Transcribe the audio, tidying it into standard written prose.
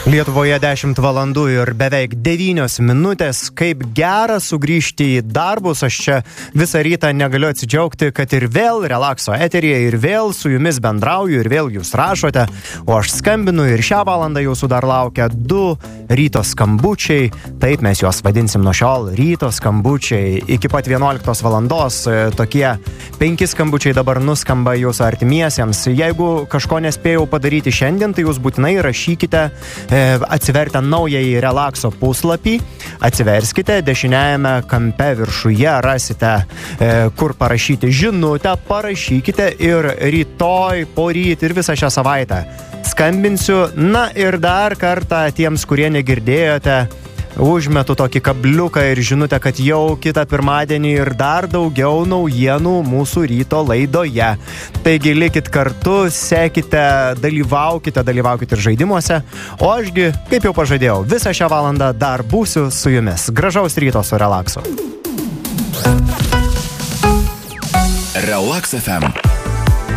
Lietuvoje 10 valandų ir beveik 9 minutės. Kaip gera sugrįžti į darbus. Aš čia visą rytą negaliu atsidžiaugti, kad ir vėl relakso eteryje, ir vėl su jumis bendrauju, ir vėl jūs rašote. O aš skambinu ir šią valandą jūsų dar laukia 2 ryto skambučiai. Taip mes juos vadinsim nuo šiol ryto skambučiai. Iki pat 11 valandos tokie 5 skambučiai dabar nuskamba jūsų artimiesiems. Jeigu kažko nespėjau padaryti šiandien, tai jūs būtinai rašykite, atsivertę naująjį relakso puslapį, atsiverskite, dešiniajame kampe viršuje rasite, kur parašyti žinutę, parašykite ir rytoj, poryt ir visą šią savaitę skambinsiu. Na ir dar kartą tiems, kurie negirdėjote, užmetu tokį kabliuką ir žinutę, kad jau kitą pirmadienį ir dar daugiau naujienų mūsų ryto laidoje. Taigi likit kartu, sekite, dalyvaukite ir žaidimuose. O ašgi, kaip jau pažadėjau, visą šią valandą dar būsiu su jumis. Gražaus ryto su Relaksu. Relax FM.